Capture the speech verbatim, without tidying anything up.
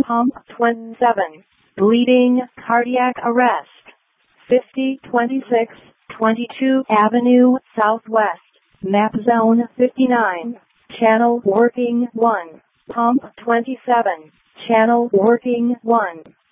pump twenty-seven, bleeding, cardiac arrest. fifty twenty-six twenty-two Avenue Southwest, map zone fifty-nine, channel working one, pump twenty-seven, channel working one.